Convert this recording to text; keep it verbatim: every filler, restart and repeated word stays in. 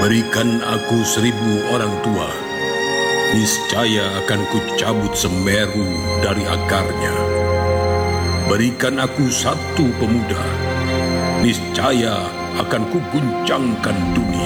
Berikan aku seribu orang tua, niscaya akan kucabut Semeru dari akarnya. Berikan aku satu pemuda, niscaya akan kuguncangkan dunia.